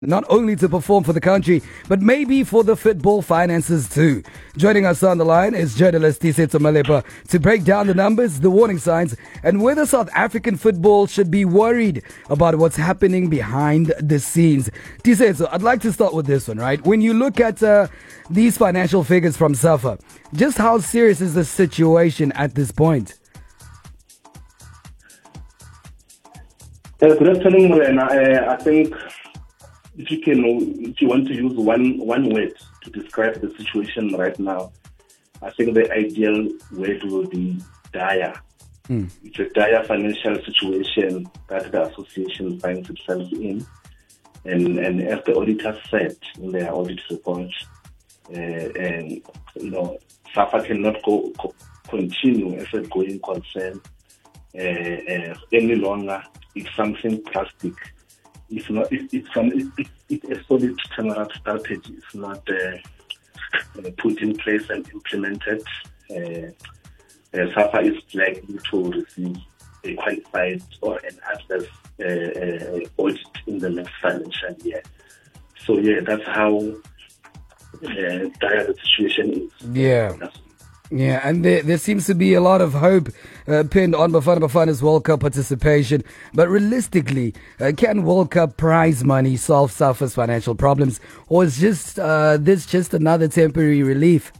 not only to perform for the country, but maybe for the football finances too. Joining us on the line is journalist Tisetso Malepa to break down the numbers, the warning signs, and whether South African football should be worried about what's happening behind the scenes. Tisetso, I'd like to start with this one, right? When you look at these financial figures from SAFA, just how serious is the situation at this point? Good afternoon, Morena. I think if you want to use one word to describe the situation right now, I think the ideal word would be dire. It's a dire financial situation that the association finds itself in. And as the auditors said in their audit report, SAFA cannot continue as a going concern any longer. It's something drastic. It's a solid turnaround strategy. It's not put in place and implemented. SAFA is likely to receive a qualified or an adverse audit in the next financial year. So that's how dire the situation is. Yeah, and there seems to be a lot of hope pinned on Bafana's World Cup participation. But realistically, can World Cup prize money solve SAFA's financial problems? Or is this just another temporary relief?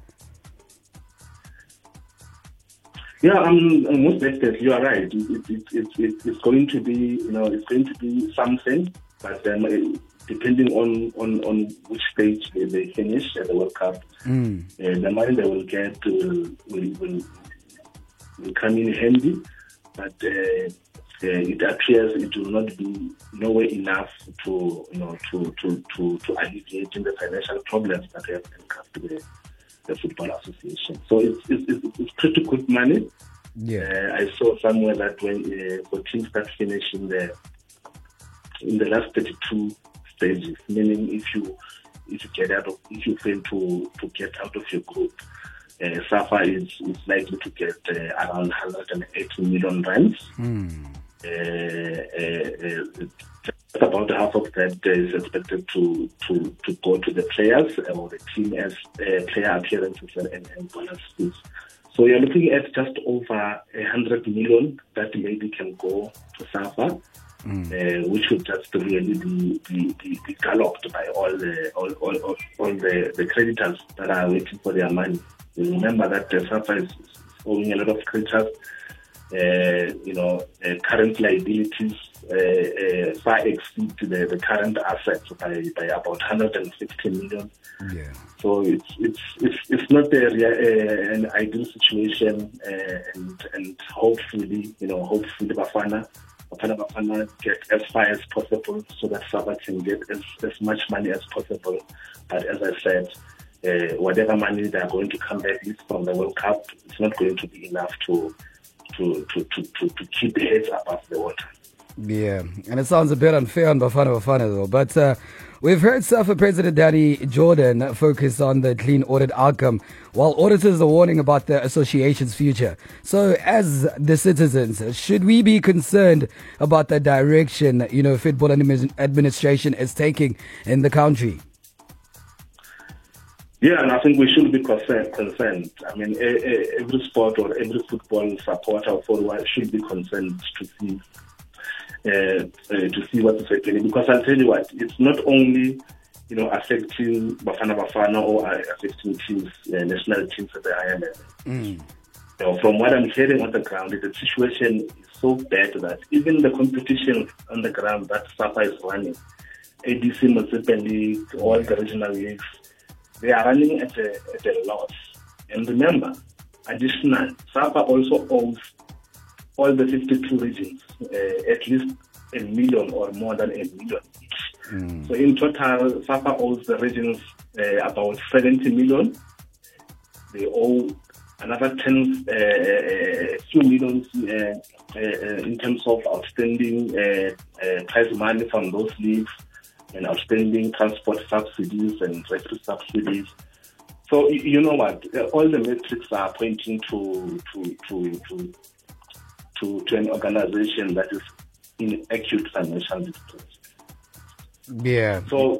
Yeah, most definitely, you are right. It's going to be, it's going to be something, but then depending on which stage they finish at the World Cup, the money they will get will come in handy, but it appears it will not be nowhere enough to alleviate the financial problems that have encountered the Football Association. So it's pretty good money. Yeah, I saw somewhere that when for teams that finish in the last 32 stages, meaning if you fail to get out of your group, SAFA is likely to get around 180 million rands. About half of that is expected to go to the players or the team as player appearances and bonus fees. So you're looking at just over 100 million that maybe can go to SAFA. Which would just really be galloped by all the creditors that are waiting for their money. You remember that the SAFA is owing a lot of creditors. Current liabilities far exceed the current assets by about 160 million. Yeah. So it's not an ideal situation, and hopefully Bafana get as far as possible so that SAFA can get as much money as possible. But as I said, whatever money they are going to come back with from the World Cup, it's not going to be enough to keep the heads above the water. Yeah, and it sounds a bit unfair on Bafana though. But we've heard SAFA President Danny Jordan focus on the clean audit outcome, while auditors are warning about the association's future. So as the citizens, should we be concerned about the direction, Football Administration is taking in the country? Yeah, and I think we should be concerned. I mean, every sport or every football supporter or follower should be concerned to see what is happening. Because I'll tell you what, it's not only affecting Bafana or affecting teams, national teams at the IMF. From what I'm hearing on the ground, the situation is so bad that even the competition on the ground that SAFA is running, ABC Municipal League, all the regional leagues, they are running at a loss. And remember, additional, SAFA also owes all the 52 regions at least 1 million or more than 1 million each. So in total, SAFA owes the regions about 70 million. They owe another 10 few millions in terms of outstanding prize money from those leagues and outstanding transport subsidies and referee subsidies. So you know what? All the metrics are pointing to an organization that is in acute financial distress. Yeah. So